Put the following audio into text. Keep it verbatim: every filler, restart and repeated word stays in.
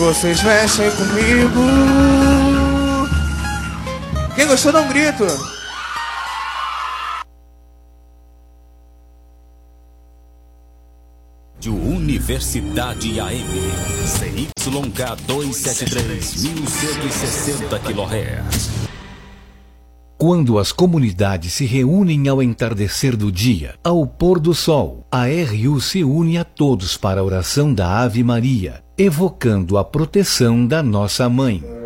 Vocês mexem comigo. Quem gostou dá um grito. Universidade A M, C Y K duzentos e setenta e três, mil cento e sessenta quilohertz. Quando as comunidades se reúnem ao entardecer do dia, ao pôr do sol, a R U se une a todos para a oração da Ave Maria, evocando a proteção da Nossa Mãe.